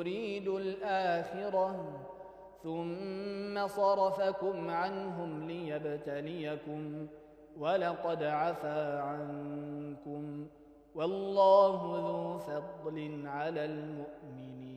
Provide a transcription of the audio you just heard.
يريد الآخرة ثم صرفكم عنهم ليبتليكم ولقد عفا عنكم والله ذو فضل على المؤمنين